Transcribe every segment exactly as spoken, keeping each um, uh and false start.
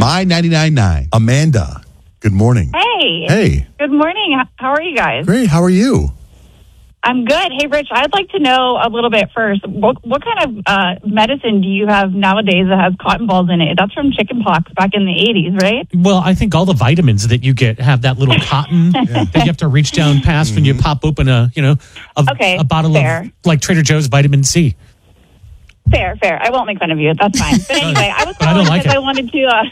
My ninety-nine point nine. Amanda, good morning. Hey. Hey. Good morning. How are you guys? Great. How are you? I'm good. Hey, Rich, I'd like to know a little bit first. What, what kind of uh, medicine do you have nowadays that has cotton balls in it? That's from chickenpox back in the eighties, right? Well, I think all the vitamins that you get have that little cotton yeah. that you have to reach down past mm-hmm. when you pop open a, you know, a, okay, a bottle fair. of like Trader Joe's vitamin C. Fair, fair. I won't make fun of you. That's fine. But anyway, I was calling like because I wanted to. Uh,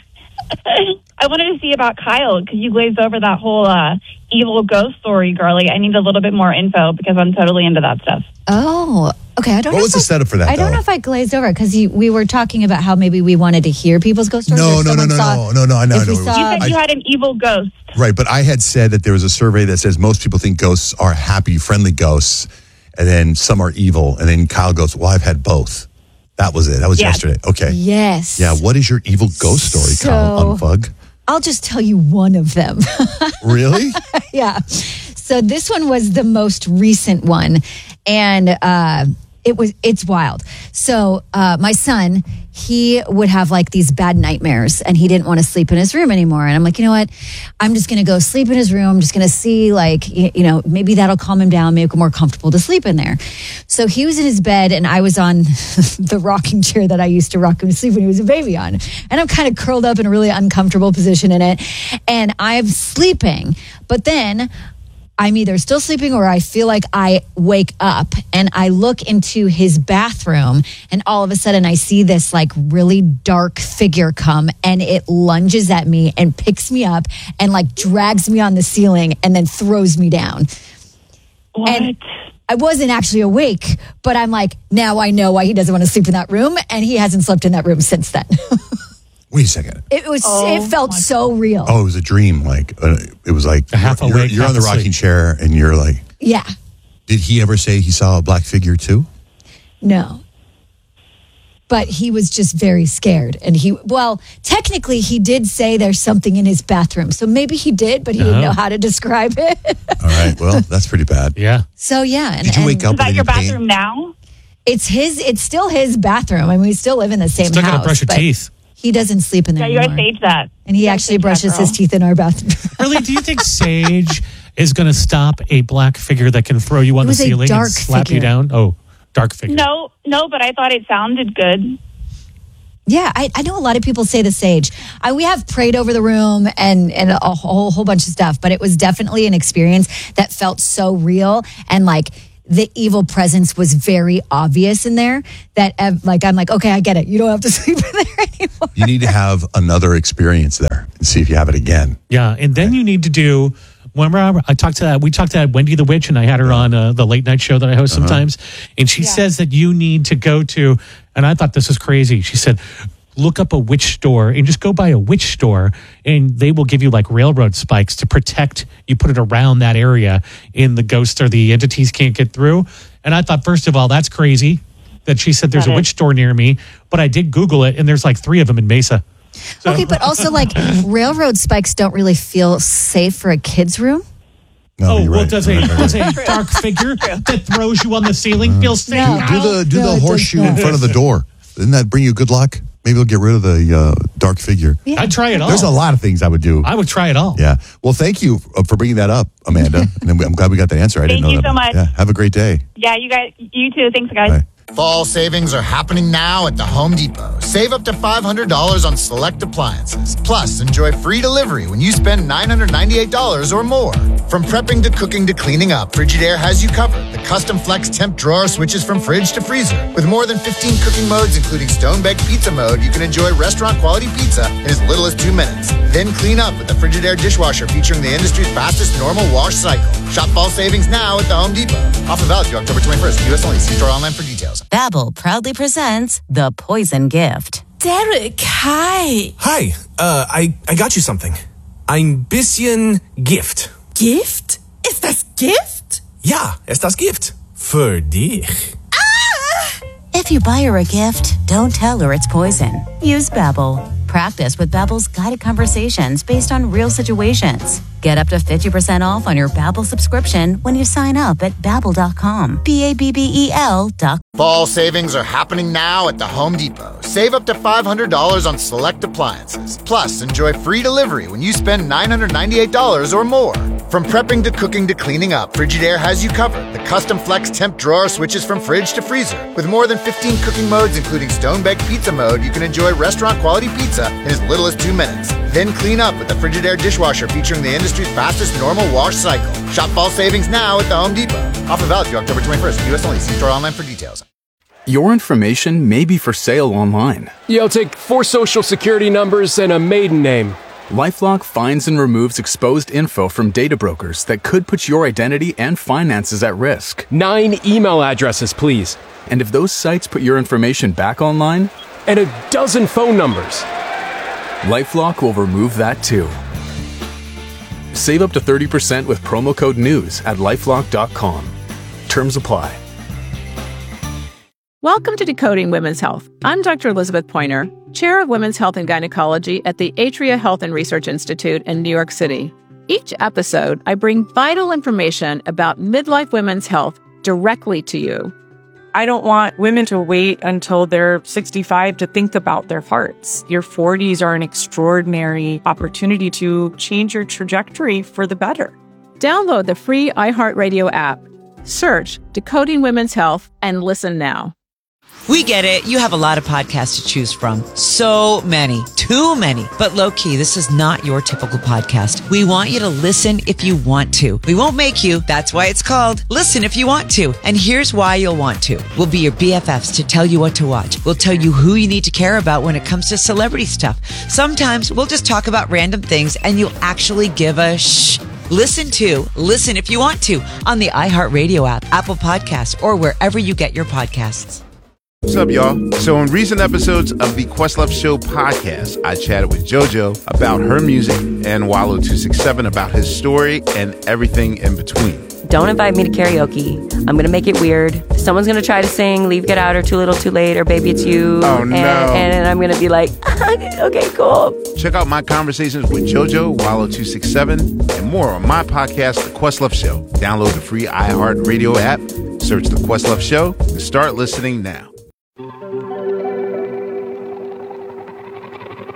I wanted to see about Kyle because you glazed over that whole uh, evil ghost story, girly. I need a little bit more info because I'm totally into that stuff. Oh, okay. I don't. What know was the I, setup for that? I don't though? know if I glazed over because we were talking about how maybe we wanted to hear people's ghost stories. No, no, no, no, saw, no, no, no. I know. I know. You said you had an evil ghost, right? But I had said that there was a survey that says most people think ghosts are happy, friendly ghosts, and then some are evil. And then Kyle goes, "Well, I've had both." That was it. That was yes. yesterday. Okay. Yes. Yeah. What is your evil ghost story, so, Kyle Unfug? I'll just tell you one of them. Really? Yeah. So this one was the most recent one, and uh, it was it's wild. So uh, my son, he would have like these bad nightmares, and he didn't want to sleep in his room anymore. And I'm like, you know what? I'm just going to go sleep in his room. I'm just going to see, like, you, you know, maybe that'll calm him down, make him more comfortable to sleep in there. So he was in his bed, and I was on the rocking chair that I used to rock him to sleep when he was a baby on. And I'm kind of curled up in a really uncomfortable position in it. And I'm sleeping. But then I'm either still sleeping or I feel like I wake up and I look into his bathroom and all of a sudden I see this like really dark figure come and it lunges at me and picks me up and like drags me on the ceiling and then throws me down. What? And I wasn't actually awake, but I'm like, now I know why he doesn't want to sleep in that room, and he hasn't slept in that room since then. Wait a second. It was. Oh, it felt so real. Oh, it was a dream. Like uh, it was like a half you're, awake, you're half on the rocking asleep. chair and you're like, Yeah. did he ever say he saw a black figure too? No. But he was just very scared. And he, well, technically he did say there's something in his bathroom. So maybe he did, but he didn't Oh. know how to describe it. All right. Well, that's pretty bad. Yeah. So yeah. And, Did you and wake up Is that with your any pain? bathroom now? It's his, it's still his bathroom. I mean, we still live in the same Still house. gotta brush your but teeth. He doesn't sleep in there Yeah, you guys anymore. sage that. And he You guys actually sage that, brushes his girl. teeth in our bathroom. Really? Do you think Sage is going to stop a black figure that can throw you on It the was a ceiling dark and slap figure. you down? Oh, dark figure. No, no, but I thought it sounded good. Yeah, I, I know a lot of people say the sage. I, we have prayed over the room and, and a whole, whole bunch of stuff, but it was definitely an experience that felt so real. And like the evil presence was very obvious in there that uh, like, I'm like, okay, I get it. You don't have to sleep in there anymore. You need to have another experience there and see if you have it again. Yeah, and then you need to do. Remember, I talked to that. We talked to that Wendy the Witch, and I had her on uh, the late night show that I host uh-huh. sometimes. And she Yeah. says that you need to go to, and I thought this was crazy. She said, look up a witch store and just go by a witch store, and they will give you like railroad spikes to protect. You put it around that area, and the ghosts or the entities can't get through. And I thought, first of all, that's crazy that she said there's That a is. witch store near me. But I did Google it, and there's like three of them in Mesa. So, Okay, but also like railroad spikes don't really feel safe for a kid's room. No, oh, you're well, right. does You're a, right, does right. a dark figure that throws you on the ceiling feel safe? No. now? Do the do No, it the does horseshoe in not. front of the door. Doesn't that bring you good luck? Maybe it'll get rid of the uh, dark figure. Yeah. I'd try it all. There's a lot of things I would do. I would try it all. Yeah. Well, thank you uh, for bringing that up, Amanda. And I'm glad we got that answer. I didn't Thank know you that. so much. Yeah. Have a great day. Yeah, you guys, you too. Thanks, guys. Bye. Fall savings are happening now at the Home Depot. Save up to five hundred dollars on select appliances. Plus, enjoy free delivery when you spend nine hundred ninety-eight dollars or more. From prepping to cooking to cleaning up, Frigidaire has you covered. The custom flex temp drawer switches from fridge to freezer. With more than fifteen cooking modes, including stone-baked pizza mode, you can enjoy restaurant-quality pizza in as little as two minutes. Then clean up with the Frigidaire dishwasher featuring the industry's fastest normal wash cycle. Shop fall savings now at the Home Depot. Offer valid through October twenty-first. U S only. See store online for details. Babbel proudly presents The Poison Gift. Derek, hi. Hi, uh, I, I got you something. Ein bisschen Gift. Gift? Ist das Gift? Ja, ist das Gift. Für dich. If you buy her a gift, don't tell her it's poison. Use Babbel. Practice with Babbel's guided conversations based on real situations. Get up to fifty percent off on your Babbel subscription when you sign up at babbel dot com. B A B B E L dot com. Fall savings are happening now at the Home Depot. Save up to five hundred dollars on select appliances. Plus, enjoy free delivery when you spend nine hundred ninety-eight dollars or more. From prepping to cooking to cleaning up, Frigidaire has you covered. The custom flex temp drawer switches from fridge to freezer. With more than fifteen cooking modes, including stone-baked pizza mode, you can enjoy restaurant-quality pizza in as little as two minutes. Then clean up with the Frigidaire dishwasher featuring the industry's fastest normal wash cycle. Shop fall savings now at the Home Depot. Offer valid through October twenty-first. U S only. See store online for details. Your information may be for sale online. You'll take four social security numbers and a maiden name. LifeLock finds and removes exposed info from data brokers that could put your identity and finances at risk. Nine email addresses, please. And if those sites put your information back online? And a dozen phone numbers. LifeLock will remove that too. Save up to thirty percent with promo code NEWS at lifelock dot com. Terms apply. Welcome to Decoding Women's Health. I'm Doctor Elizabeth Pointer, Chair of Women's Health and Gynecology at the Atria Health and Research Institute in New York City. Each episode, I bring vital information about midlife women's health directly to you. I don't want women to wait until they're sixty-five to think about their farts. Your forties are an extraordinary opportunity to change your trajectory for the better. Download the free iHeartRadio app. Search Decoding Women's Health and listen now. We get it. You have a lot of podcasts to choose from. So many. Too many. But low-key, this is not your typical podcast. We want you to listen if you want to. We won't make you. That's why it's called Listen If You Want To. And here's why you'll want to. We'll be your B F Fs to tell you what to watch. We'll tell you who you need to care about when it comes to celebrity stuff. Sometimes we'll just talk about random things and you'll actually give a shh. Listen to Listen If You Want To on the iHeartRadio app, Apple Podcasts, or wherever you get your podcasts. What's up, y'all? So in recent episodes of the Questlove Show podcast, I chatted with JoJo about her music and Wallow two sixty-seven about his story and everything in between. Don't invite me to karaoke. I'm going to make it weird. Someone's going to try to sing Leave, Get Out, or Too Little, Too Late, or Baby It's You. Oh, no. And, and I'm going to be like, okay, cool. Check out my conversations with JoJo, Wallow two sixty-seven, and more on my podcast, The Questlove Show. Download the free iHeartRadio app, search The Questlove Show, and start listening now.